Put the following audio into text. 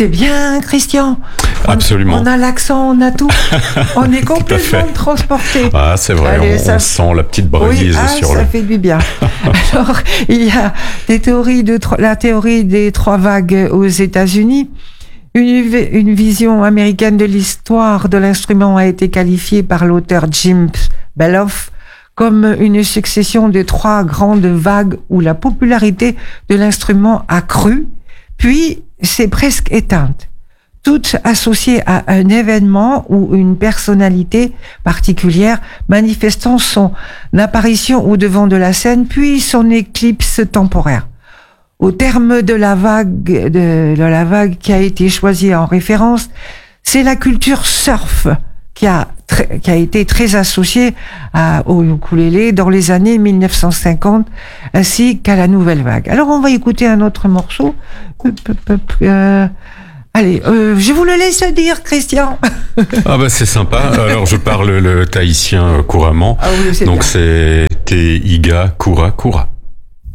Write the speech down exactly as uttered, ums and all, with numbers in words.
C'est bien, Christian. On, Absolument. On a l'accent, on a tout. On est complètement transporté. Ah, c'est vrai, Allez, on, ça... on sent la petite brise oui, ah, sur ça le... Ça fait du bien. Alors, il y a des théories de tro... la théorie des trois vagues aux États-Unis. Une, une vision américaine de l'histoire de l'instrument a été qualifiée par l'auteur Jim Beloff comme une succession de trois grandes vagues où la popularité de l'instrument a cru, puis s'est presque éteinte, toutes associées à un événement ou une personnalité particulière manifestant son apparition au devant de la scène, puis son éclipse temporaire. Au terme de la vague, de, de la vague qui a été choisie en référence, c'est la culture surf qui a, très, qui a été très associée à, au ukulélé dans les années mille neuf cent cinquante, ainsi qu'à la nouvelle vague. Alors on va écouter un autre morceau. Euh, allez, euh, je vous le laisse dire, Christian. Ah bah c'est sympa. Alors je parle le tahitien couramment. Ah oui, c'est donc bien. c'est Te Iga Kura Kura.